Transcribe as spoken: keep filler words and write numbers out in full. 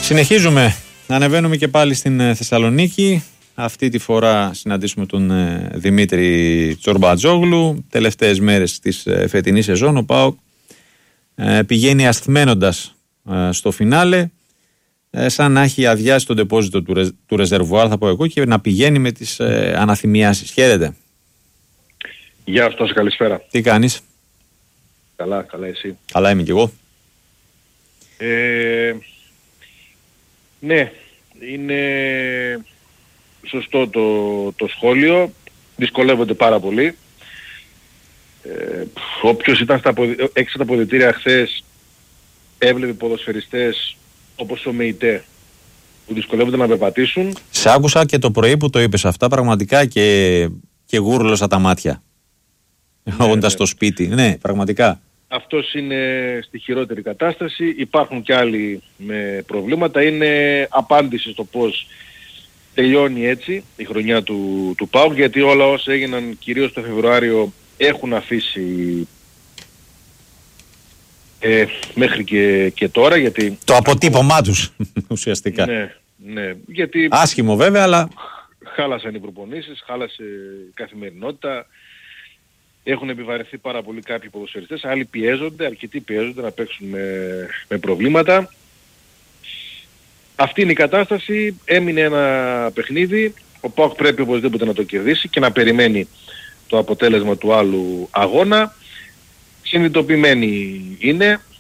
Συνεχίζουμε. Ανεβαίνουμε και πάλι στην Θεσσαλονίκη. Αυτή τη φορά συναντήσουμε τον Δημήτρη Τσορμπατζόγλου. Τελευταίες μέρες της φετινής σεζόν ο ΠΑΟΚ πηγαίνει ασθμένοντας στο φινάλε, σαν να έχει αδειάσει το ντεπόζιτο του, ρε, του ρεζερβουάρ, θα πω εγώ, και να πηγαίνει με τις ε, αναθυμιάσεις. Χαίρετε. Γεια σου, καλησπέρα. Τι κάνεις? Καλά, καλά εσύ? Καλά είμαι κι εγώ. Ε, ναι, είναι σωστό το, το σχόλιο. Δυσκολεύονται πάρα πολύ. Ε, όποιος ήταν στα, έξω στα αποδυτήρια χθες έβλεπε ποδοσφαιριστές όπως ο Μεϊτέ που δυσκολεύονται να περπατήσουν. Σ' άκουσα και το πρωί που το είπες αυτά, πραγματικά, και, και γούρλωσα τα μάτια. Ναι, όντας ναι. στο σπίτι. Ναι, πραγματικά. Αυτός είναι στη χειρότερη κατάσταση. Υπάρχουν και άλλοι με προβλήματα. Είναι απάντηση στο πώς τελειώνει έτσι η χρονιά του, του ΠΑΟΚ, γιατί όλα όσα έγιναν κυρίως το Φεβρουάριο έχουν αφήσει ε, μέχρι και, και τώρα, γιατί... Το αποτύπωμά τους ουσιαστικά. Ναι, ναι, γιατί... Άσχημο βέβαια, αλλά... Χάλασαν οι προπονήσεις, χάλασε η καθημερινότητα. Έχουν επιβαρυνθεί πάρα πολύ κάποιοι ποδοσφαιριστές, άλλοι πιέζονται, αρκετοί πιέζονται να παίξουν με, με προβλήματα. Αυτή είναι η κατάσταση. Έμεινε ένα παιχνίδι. Ο ΠΑΟΚ πρέπει οπωσδήποτε να το κερδίσει και να περιμένει το αποτέλεσμα του άλλου αγώνα. Συνειδητοποιημένοι είναι